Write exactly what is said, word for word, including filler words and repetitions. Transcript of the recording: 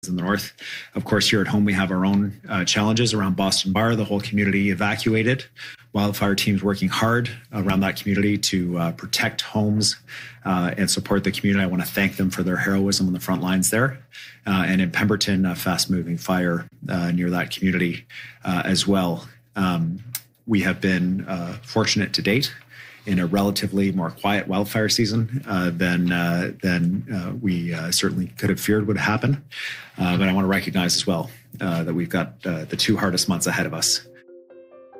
in the north. Of course, here at home, we have our own uh, challenges around Boston Bar, the whole community evacuated. Wildfire teams working hard around that community to uh, protect homes uh, and support the community. I want to thank them for their heroism on the front lines there. Uh, and in Pemberton, a fast-moving fire uh, near that community uh, as well. Um, we have been uh, fortunate to date in a relatively more quiet wildfire season uh, than uh, than uh, we uh, certainly could have feared would happen. Uh, but I want to recognize as well uh, that we've got uh, the two hardest months ahead of us.